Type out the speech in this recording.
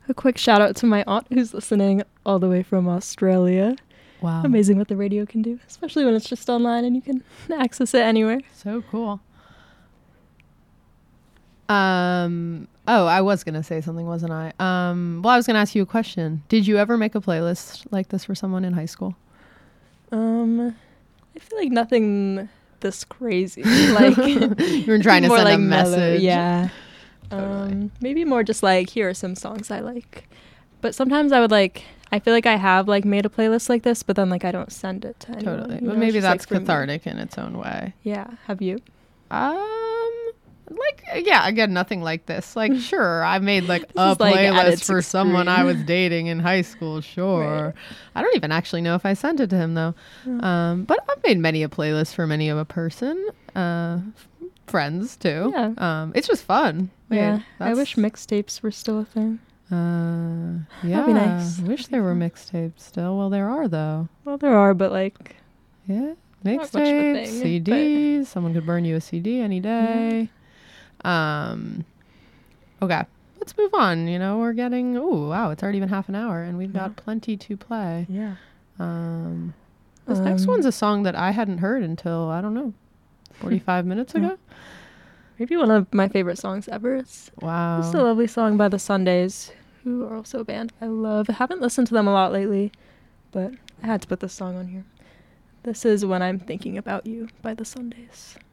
a quick shout out to my aunt who's listening all the way from Australia. Wow. Amazing what the radio can do, especially when it's just online and you can access it anywhere. So cool. Oh, I was going to say something, wasn't I? Well, I was going to ask you a question. Did you ever make a playlist like this for someone in high school? I feel like nothing this crazy. Like you were trying to more send like a message. mellow, yeah. Totally. Maybe more just like, here are some songs I like. But sometimes I would like, I feel like I have like made a playlist like this, but then like I don't send it to anyone. Totally. You But know, maybe it's just, that's like, for me. cathartic in its own way. Yeah. Have you? Again, nothing like this. Like, sure, I made like a is, like, at playlist its for someone I was extreme. dating in high school. Sure. Right. I don't even actually know if I sent it to him though. But I've made many a playlist for many of a person, friends too. Yeah. It's just fun. Yeah. I wish mixtapes were still a thing. Yeah. be nice. I wish there were mixtapes still. Well, there are though. Well, there are, but like, Yeah. Not much of a Mixtapes, thing, CDs. Someone could burn you a CD any day. Okay. Let's move on. You know, we're getting, it's already been half an hour and we've got plenty to play. yeah. This next one's a song that I hadn't heard until, I don't know, 45 minutes ago. Maybe one of my favorite songs ever. It's Wow. just a lovely song by the Sundays, who are also a band I love. I haven't listened to them a lot lately, but I had to put this song on here. This is When I'm Thinking About You by the Sundays.